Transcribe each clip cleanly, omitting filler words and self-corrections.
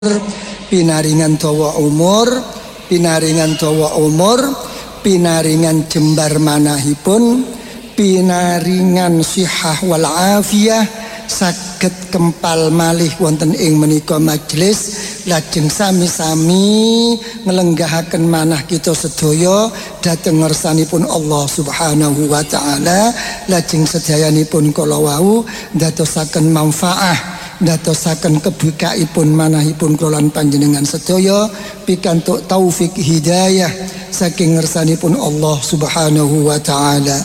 pinaringan dawa umur, pinaringan dawa umur, pinaringan jembar manahipun, pinaringan sihah wal afiyah, saged kempal malih wonten ing menika majelis, lajeng sami-sami nglenggahaken manah kita sedaya dhateng ngersanipun Allah Subhanahu wa taala, lajeng sedayanipun kala wau ndadosaken manfaah, ndadosaken kebikaipun manahipun kulawan panjenengan sedaya pikantuk taufik hidayah saking ngersanipun Allah Subhanahu wa taala.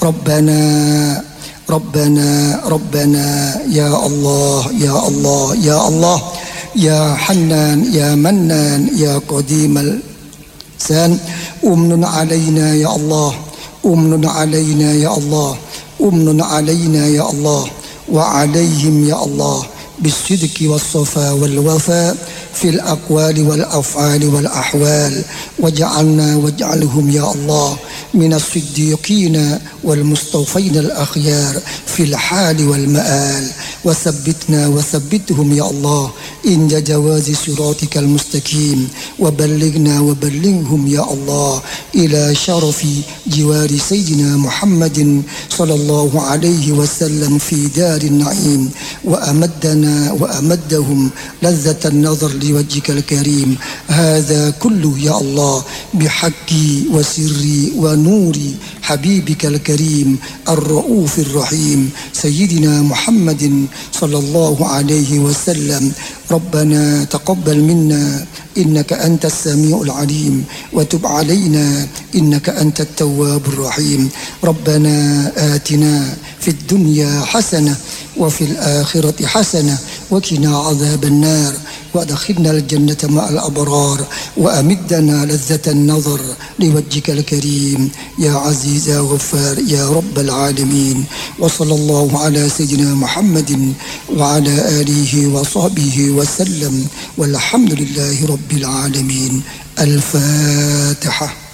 Rabbana ya Allah ya Allah ya Allah ya Hannan ya Mannan ya Qadimal san umnun alaina ya Allah, umnun alaina ya Allah, umnun alaina ya Allah wa alaihim ya Allah بالصدق والصفا والوفاء في الأقوال والأفعال والأحوال، واجعلنا واجعلهم يا الله من الصديقين والمصطفين الأخيار في الحال والمآل، وثبتنا وثبتهم يا الله عند جواز صراطك المستقيم، وبلغنا وبلغهم يا الله إلى شرف جوار سيدنا محمد صلى الله عليه وسلم في دار النعيم، وأمدهم لذة النظر لوجهك الكريم. هذا كله يا الله بحق وسر ونور حبيبك الكريم الرؤوف الرحيم سيدنا محمد صلى الله عليه وسلم. ربنا تقبل منا إنك أنت السميع العليم، وتب علينا إنك أنت التواب الرحيم. ربنا آتنا في الدنيا حسنة وفي الآخرة حسنة وقنا عذاب النار، وادخلنا الجنة مع الأبرار، وأمدنا لذة النظر لوجهك الكريم يا عزيز يا غفار يا رب العالمين. وصلى الله على سيدنا محمد وعلى آله وصحبه وسلم، والحمد لله رب العالمين. الفاتحة.